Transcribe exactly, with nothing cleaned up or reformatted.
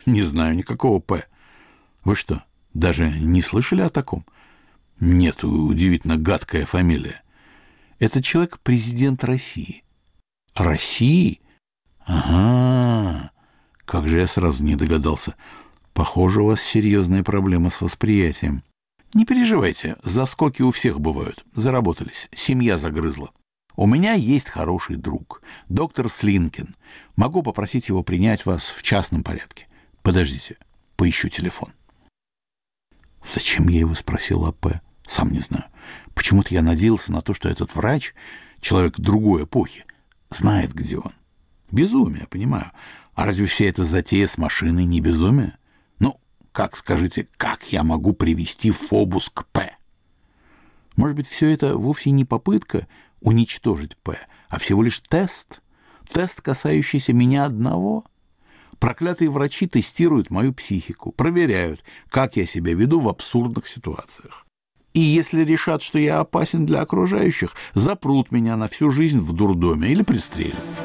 Не знаю никакого П. Вы что, даже не слышали о таком? Нет, удивительно гадкая фамилия. Этот человек президент России. России? Ага. Как же я сразу не догадался. Похоже, у вас серьезные проблемы с восприятием. Не переживайте, заскоки у всех бывают. Заработались, семья загрызла. У меня есть хороший друг, доктор Слинкин. Могу попросить его принять вас в частном порядке. Подождите, поищу телефон. Зачем я его спросил о П? Сам не знаю. Почему-то я надеялся на то, что этот врач, человек другой эпохи, знает, где он. Безумие, понимаю. А разве вся эта затея с машиной не безумие? Ну, как, скажите, как я могу привести Фобус к П? Может быть, все это вовсе не попытка уничтожить П, а всего лишь тест? Тест, касающийся меня одного? Проклятые врачи тестируют мою психику, проверяют, как я себя веду в абсурдных ситуациях. И если решат, что я опасен для окружающих, запрут меня на всю жизнь в дурдоме или пристрелят.